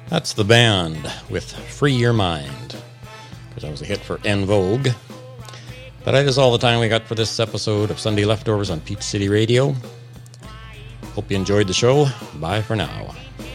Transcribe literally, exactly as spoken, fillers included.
That's the band with Free Your Mind, because that was a hit for En Vogue. But that is all the time we got for this episode of Sunday Leftovers on Peach City Radio. Hope you enjoyed the show. Bye for now.